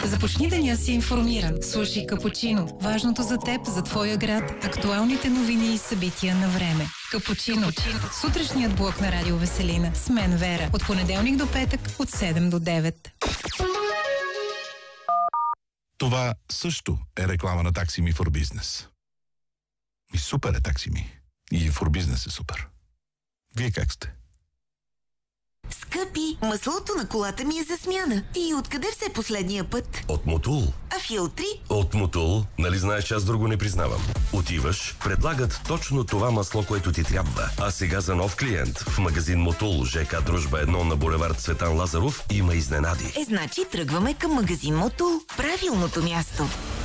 Започни деня си информиран. Слушай Капучино. Важното за теб, за твоя град, актуалните новини и събития на време. Капучино. Сутрешният блок на Радио Веселина. С мен Вера. От понеделник до петък, от 7 до 9. Това също е реклама на Taxi Me for Business. И супер е Taxi Me. И for Business е супер. Вие как сте? Скъпи, маслото на колата ми е за смяна. И откъде взе последния път? От Мотул. А филтри? От Мотул. Нали знаеш, че аз друго не признавам. Отиваш, предлагат точно това масло, което ти трябва. А сега за нов клиент в магазин Мотул, ЖК Дружба 1 на булевард Цветан Лазаров има изненади. Значи тръгваме към магазин Мотул. Правилното място.